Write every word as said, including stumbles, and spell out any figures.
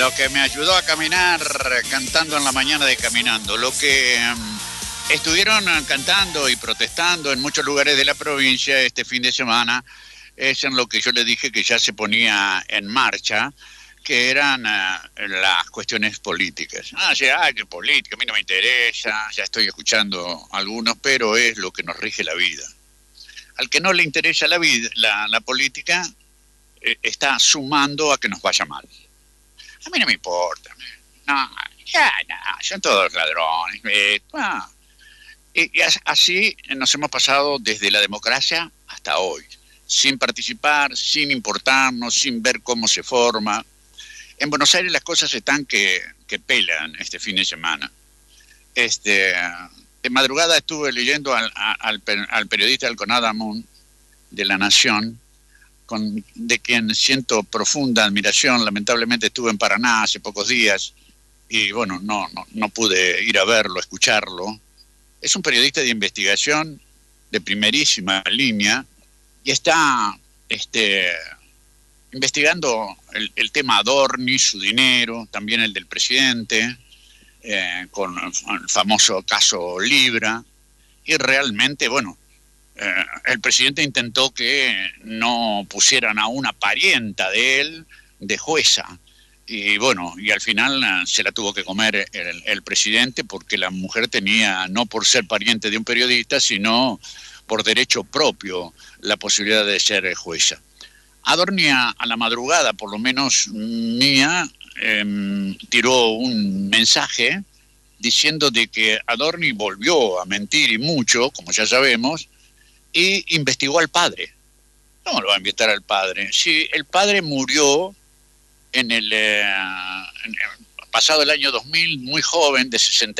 lo que me ayudó a caminar cantando en la mañana de Caminando, lo que um, estuvieron cantando y protestando en muchos lugares de la provincia este fin de semana, es en lo que yo le dije que ya se ponía en marcha, que eran uh, las cuestiones políticas. Ah, sí, ah, que política, a mí no me interesa, ya estoy escuchando algunos, pero es lo que nos rige la vida. Al que no le interesa la vida, la, la política, eh, está sumando a que nos vaya mal. A mí no me importa. No, ya, no, son todos ladrones. Eh, ah. Y, y así nos hemos pasado desde la democracia hasta hoy, sin participar, sin importarnos, sin ver cómo se forma. En Buenos Aires las cosas están que, que pelan este fin de semana. Este, de madrugada estuve leyendo al, al, al periodista Alconada Damun de La Nación, con, de quien siento profunda admiración. Lamentablemente estuve en Paraná hace pocos días y bueno, no, no, no pude ir a verlo, escucharlo. Es un periodista de investigación de primerísima línea y está este, investigando el, el tema Adorni, su dinero, también el del presidente, eh, con el famoso caso Libra, y realmente, bueno, eh, el presidente intentó que no pusieran a una parienta de él de jueza, y bueno, y al final uh, se la tuvo que comer el, el presidente, porque la mujer tenía, no por ser pariente de un periodista, sino por derecho propio, la posibilidad de ser jueza. Adorni a, a la madrugada, por lo menos mía, eh, tiró un mensaje diciendo de que Adorni volvió a mentir y mucho, como ya sabemos, y investigó al padre. ¿Cómo lo va a investigar al padre? Si el padre murió en el, eh, en el pasado el año dos mil, muy joven, de sesenta